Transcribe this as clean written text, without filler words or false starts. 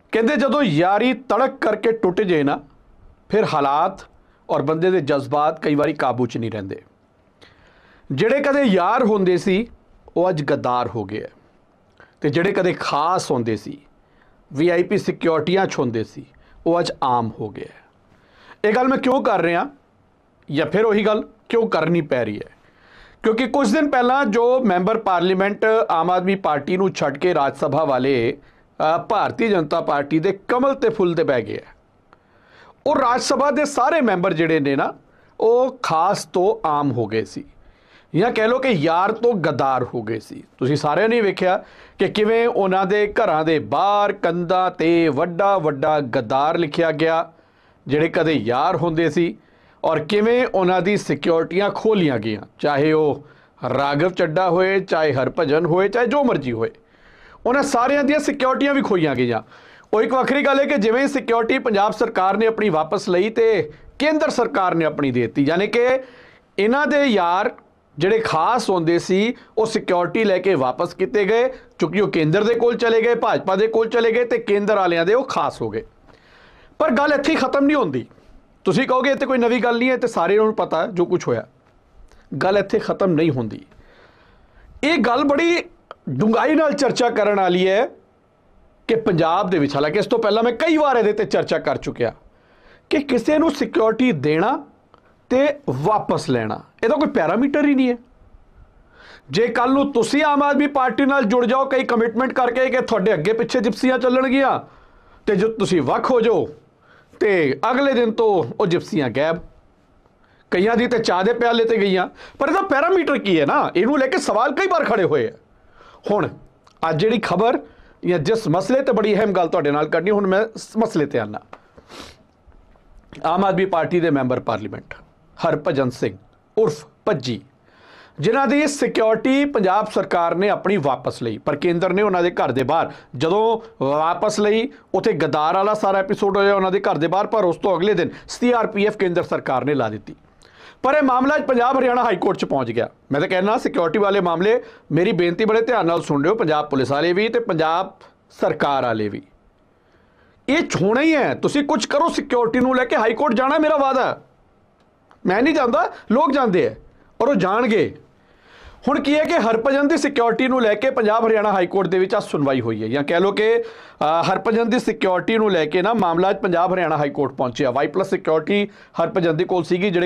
कहते जदों यारी तड़क करके टुट जाए ना फिर हालात और बंदे दे जज्बात कई बारी काबू च नहीं रहिंदे। ਜਿਹੜੇ ਕਦੇ ਯਾਰ ਹੁੰਦੇ ਸੀ ਉਹ ਅੱਜ ਗੱਦਾਰ ਹੋ ਗਏ ਤੇ ਜਿਹੜੇ ਕਦੇ ਖਾਸ ਹੁੰਦੇ ਸੀ VIP ਸਿਕਿਉਰਟੀਆਂ 'ਚ ਹੁੰਦੇ ਸੀ ਉਹ ਅੱਜ ਆਮ ਹੋ ਗਏ। ਇਹ ਗੱਲ ਮੈਂ ਕਿਉਂ ਕਰ ਰਿਹਾ ਜਾਂ ਫਿਰ ਉਹੀ ਗੱਲ ਕਿਉਂ ਕਰਨੀ ਪੈ ਰਹੀ ਹੈ ਕਿਉਂਕਿ ਕੁਝ ਦਿਨ ਪਹਿਲਾਂ ਜੋ member parliament Aam Aadmi party ਨੂੰ ਛੱਡ ਕੇ ਰਾਜ ਸਭਾ ਵਾਲੇ ਭਾਰਤੀ ਜਨਤਾ ਪਾਰਟੀ ਦੇ ਕਮਲ ਤੇ ਫੁੱਲ ਤੇ ਬਹਿ ਗਏ। ਉਹ ਰਾਜ ਸਭਾ ਦੇ ਸਾਰੇ ਮੈਂਬਰ ਜਿਹੜੇ ਨੇ ਨਾ ਉਹ ਖਾਸ ਤੋਂ ਆਮ ਹੋ ਗਏ ਸੀ ਜਾਂ ਕਹਿ ਲਓ ਕਿ ਯਾਰ ਤੋਂ ਗਦਾਰ ਹੋ ਗਏ ਸੀ। ਤੁਸੀਂ ਸਾਰਿਆਂ ਨੇ ਵੇਖਿਆ ਕਿ ਕਿਵੇਂ ਉਹਨਾਂ ਦੇ ਘਰਾਂ ਦੇ ਬਾਹਰ ਕੰਧਾਂ ਤੇ ਵੱਡਾ ਵੱਡਾ ਗਦਾਰ ਲਿਖਿਆ ਗਿਆ ਜਿਹੜੇ ਕਦੇ ਯਾਰ ਹੁੰਦੇ ਸੀ ਔਰ ਕਿਵੇਂ ਉਹਨਾਂ ਦੀ ਸਿਕਿਉਰਟੀਆਂ ਖੋਲੀਆਂ ਗਈਆਂ, ਚਾਹੇ ਉਹ ਰਾਘਵ ਚੱਡਾ ਹੋਏ, ਚਾਹੇ ਹਰਭਜਨ ਹੋਏ, ਚਾਹੇ ਜੋ ਮਰਜ਼ੀ ਹੋਏ, ਉਹਨਾਂ ਸਾਰਿਆਂ ਦੀਆਂ ਸਿਕਿਉਰਟੀਆਂ ਵੀ ਖੋਈਆਂ ਗਈਆਂ। ਉਹ ਇੱਕ ਵੱਖਰੀ ਗੱਲ ਹੈ ਕਿ ਜਿਵੇਂ ਸਿਕਿਉਰਟੀ ਪੰਜਾਬ ਸਰਕਾਰ ਨੇ ਆਪਣੀ ਵਾਪਸ ਲਈ ਤੇ ਕੇਂਦਰ ਸਰਕਾਰ ਨੇ ਆਪਣੀ ਦੇ ਦਿੱਤੀ, ਯਾਨੀ ਕਿ ਇਹਨਾਂ ਦੇ ਯਾਰ ਜਿਹੜੇ ਖਾਸ ਹੁੰਦੇ ਸੀ ਉਹ ਸਿਕਿਉਰਿਟੀ ਲੈ ਕੇ ਵਾਪਸ ਕੀਤੇ ਗਏ ਕਿਉਂਕਿ ਉਹ ਕੇਂਦਰ ਦੇ ਕੋਲ ਚਲੇ ਗਏ, ਭਾਜਪਾ ਦੇ ਕੋਲ ਚਲੇ ਗਏ ਤੇ ਕੇਂਦਰ ਵਾਲਿਆਂ ਦੇ ਉਹ ਖਾਸ ਹੋ ਗਏ। ਪਰ ਗੱਲ ਇੱਥੇ ਖਤਮ ਨਹੀਂ ਹੁੰਦੀ। ਤੁਸੀਂ ਕਹੋਗੇ ਇੱਥੇ ਕੋਈ ਨਵੀਂ ਗੱਲ ਨਹੀਂ ਹੈ ਤੇ ਸਾਰਿਆਂ ਨੂੰ ਪਤਾ ਜੋ ਕੁਝ ਹੋਇਆ। ਗੱਲ ਇੱਥੇ ਖਤਮ ਨਹੀਂ ਹੁੰਦੀ। ਇਹ ਗੱਲ ਬੜੀ ਡੂੰਘਾਈ ਨਾਲ ਚਰਚਾ ਕਰਨ ਵਾਲੀ ਹੈ ਕਿ ਪੰਜਾਬ ਦੇ ਵਿੱਚ, ਹਾਲਾਂਕਿ ਇਸ ਤੋਂ ਪਹਿਲਾਂ ਮੈਂ ਕਈ ਵਾਰ ਇਹਦੇ ਤੇ ਚਰਚਾ ਕਰ ਚੁੱਕਿਆ ਕਿ ਕਿਸੇ ਨੂੰ ਸਿਕਿਉਰਿਟੀ ਦੇਣਾ ਤੇ ਵਾਪਸ ਲੈਣਾ ਇਹਦਾ ਕੋਈ ਪੈਰਾਮੀਟਰ ਹੀ ਨਹੀਂ ਹੈ। ਜੇ ਕੱਲ ਨੂੰ ਤੁਸੀਂ ਆਮ ਆਦਮੀ ਪਾਰਟੀ ਨਾਲ ਜੁੜ ਜਾਓ ਕਈ ਕਮਿਟਮੈਂਟ ਕਰਕੇ ਕਿ ਤੁਹਾਡੇ ਅੱਗੇ ਪਿੱਛੇ ਜਿਪਸੀਆਂ ਚੱਲਣਗੀਆਂ ਤੇ ਜੋ ਤੁਸੀਂ ਵੱਖ ਹੋ ਜਾਓ ਤੇ ਅਗਲੇ ਦਿਨ ਤੋਂ ਉਹ ਜਿਪਸੀਆਂ ਗਾਇਬ। ਕਈਆਂ ਦੀ ਤੇ ਚਾਹ ਦੇ ਪਿਆਲੇ ਤੇ ਗਈਆਂ। ਪਰ ਇਹਦਾ ਪੈਰਾਮੀਟਰ ਕੀ ਹੈ ਨਾ, ਇਹਨੂੰ ਲੈ ਕੇ ਸਵਾਲ ਕਈ ਵਾਰ ਖੜੇ ਹੋਏ ਆ। ਹੁਣ ਅੱਜ ਜਿਹੜੀ ਖਬਰ ਜਾਂ ਜਿਸ ਮਸਲੇ ਤੇ ਬੜੀ ਅਹਿਮ ਗੱਲ ਤੁਹਾਡੇ ਨਾਲ ਕਰਨੀ, ਹੁਣ ਮੈਂ ਮਸਲੇ ਤੇ ਆਨਾ। ਆਮ ਆਦਮੀ ਪਾਰਟੀ ਦੇ ਮੈਂਬਰ ਪਾਰਲੀਮੈਂਟ ਹਰਭਜਨ ਸਿੰਘ ਉਰਫ ਭੱਜੀ, ਜਿਨ੍ਹਾਂ ਦੀ ਸਿਕਿਉਰਿਟੀ ਪੰਜਾਬ ਸਰਕਾਰ ਨੇ ਆਪਣੀ ਵਾਪਸ ਲਈ ਪਰ ਕੇਂਦਰ ਨੇ ਉਹਨਾਂ ਦੇ ਘਰ ਦੇ ਬਾਹਰ ਜਦੋਂ ਵਾਪਸ ਲਈ ਉੱਥੇ ਗਦਾਰ ਵਾਲਾ ਸਾਰਾ ਐਪੀਸੋਡ ਹੋਇਆ ਉਹਨਾਂ ਦੇ ਘਰ ਦੇ ਬਾਹਰ, ਪਰ ਉਸ ਤੋਂ ਅਗਲੇ ਦਿਨ CRPF ਕੇਂਦਰ ਸਰਕਾਰ ਨੇ ਲਾ ਦਿੱਤੀ। ਪਰ ਇਹ ਮਾਮਲਾ ਪੰਜਾਬ ਹਰਿਆਣਾ ਹਾਈ ਕੋਰਟ 'ਚ ਪਹੁੰਚ ਗਿਆ। ਮੈਂ ਤਾਂ ਕਹਿਣਾ ਸਿਕਿਉਰਿਟੀ ਵਾਲੇ ਮਾਮਲੇ, ਮੇਰੀ ਬੇਨਤੀ ਬੜੇ ਧਿਆਨ ਨਾਲ ਸੁਣ ਲਿਓ, ਪੰਜਾਬ ਪੁਲਿਸ ਵਾਲੇ ਵੀ ਤੇ ਪੰਜਾਬ ਸਰਕਾਰ ਵਾਲੇ ਵੀ, ਇਹ ਹੋਣਾ ਹੀ ਹੈ। ਤੁਸੀਂ ਕੁਝ ਕਰੋ ਸਿਕਿਉਰਿਟੀ ਨੂੰ ਲੈ ਕੇ। ਹਾਈ ਕੋਰਟ ਜਾਣਾ ਮੇਰਾ ਵਾਅਦਾ, ਮੈਂ ਨਹੀਂ ਜਾਂਦਾ, ਲੋਕ ਜਾਂਦੇ ਹੈ ਔਰ ਉਹ ਜਾਣਗੇ। ਹੁਣ ਕੀ ਹੈ ਕਿ ਹਰਭਜਨ ਦੀ ਸਿਕਿਉਰਿਟੀ ਨੂੰ ਲੈ ਕੇ ਪੰਜਾਬ ਹਰਿਆਣਾ ਹਾਈ ਕੋਰਟ ਦੇ ਵਿੱਚ ਆ ਸੁਣਵਾਈ ਹੋਈ ਹੈ, ਜਾਂ ਕਹਿ ਲਓ ਕਿ ਹਰਭਜਨ ਦੀ ਸਿਕਿਉਰਿਟੀ ਨੂੰ ਲੈ ਕੇ ਨਾ ਮਾਮਲਾ ਪੰਜਾਬ ਹਰਿਆਣਾ ਹਾਈ ਕੋਰਟ ਪਹੁੰਚਿਆ। Y+ ਸਿਕਿਉਰਿਟੀ ਹਰਭਜਨ ਦੇ ਕੋਲ ਸੀਗੀ ਜਿਹੜੇ